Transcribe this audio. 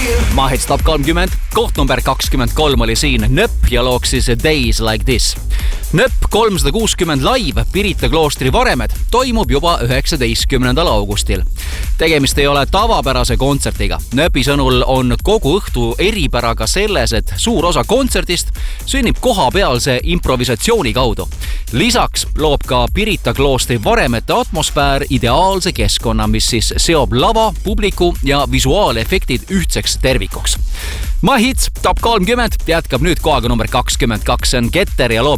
Mahits Top 30, koht number 23 oli siin Nöpp ja looks siis Days Like This. Nöpp 360 live Pirita kloostri Varemed toimub juba 19. augustil. Tegemist ei ole tavapärase kontsertiga. Nöpi sõnul on kogu õhtu eripäraga selles, et suur osa kontserdist sünnib kohapealse improvisatsiooni kaudu. Lisaks loob ka Pirita kloostri Varemete atmosfäär ideaalse keskkonna, mis siis seob lava, publiku ja visuaalefektid ühtseks tervikuks. Mahits Top 30 jätkab nüüd kohaga number 22, see on Keter ja loob